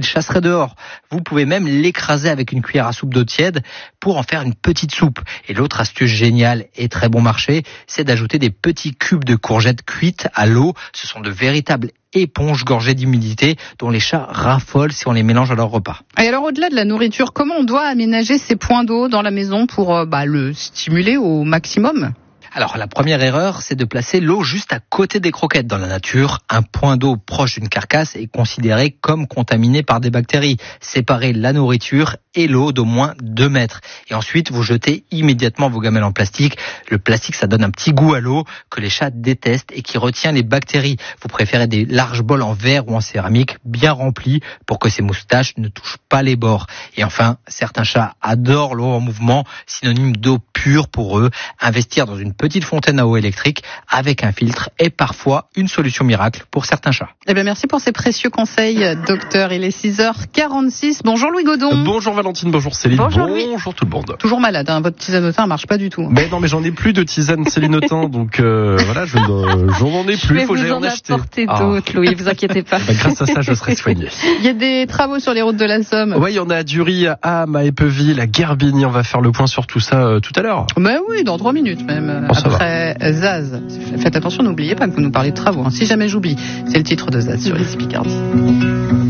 chasserait dehors. Vous pouvez même l'écraser avec une cuillère à soupe d'eau tiède pour en faire une petite soupe. Et l'autre astuce géniale et très bon marché, c'est d'ajouter des petits cubes de courgettes cuites à l'eau. Ce sont de véritables éponges gorgées d'humidité dont les chats raffolent si on les mélange à leur repas. Et alors, au-delà de la nourriture, comment on doit aménager ces points d'eau dans la maison pour le stimuler au maximum ? Alors, la première erreur, c'est de placer l'eau juste à côté des croquettes. Dans la nature, un point d'eau proche d'une carcasse est considéré comme contaminé par des bactéries. Séparez la nourriture et l'eau d'au moins 2 mètres. Et ensuite, vous jetez immédiatement vos gamelles en plastique. Le plastique, ça donne un petit goût à l'eau que les chats détestent et qui retient les bactéries. Vous préférez des larges bols en verre ou en céramique bien remplis pour que ces moustaches ne touchent pas les bords. Et enfin, certains chats adorent l'eau en mouvement, synonyme d'eau pure pour eux. Investir dans une petite fontaine à eau électrique avec un filtre est parfois une solution miracle pour certains chats. Eh bien, merci pour ces précieux conseils, docteur. Il est 6h46. Bonjour Louis Godon. Bonjour Valentine, bonjour Céline, bonjour tout le monde. Toujours malade, hein, votre tisane au thym marche pas du tout. Mais non, mais j'en ai plus de tisane Céline au thym, donc voilà, j'en ai plus, faut que j'aille en acheter. apporter d'autres, Louis, vous inquiétez pas. Grâce à ça, je serai soigné. Il y a des travaux sur les routes de la Somme. Ouais, il y en a à Dury, à Ham, à Épeville, à Gerbigny. On va faire le point sur tout ça tout à l'heure. Ben oui, dans 3 minutes même. Après Zaz. Faites attention, n'oubliez pas que vous nous parlez de travaux. Hein. Si jamais j'oublie, c'est le titre de Zaz sur les Picardie.